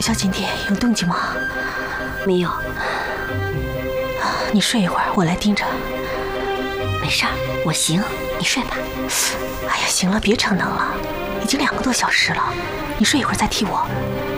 小锦蝶，有动静吗？ 没有。 你睡一会儿，我来盯着。 没事儿，我行，你睡吧。 哎呀，行了，别逞能了，已经2个多小时了，你睡一会儿再替我。